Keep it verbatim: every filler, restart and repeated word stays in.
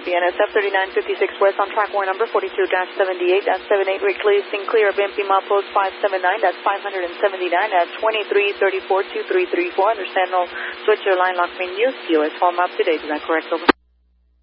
copy. N S F thirty-nine fifty-six West on track war number forty-two dash seventy-eight dash seventy-eight, requesting clear of M P mile post five seventy-nine, that's five seventy-nine at twenty-three thirty-four two three three four. Understand, no switch your line lock main use. P O S form up to date. Is that correct? Over.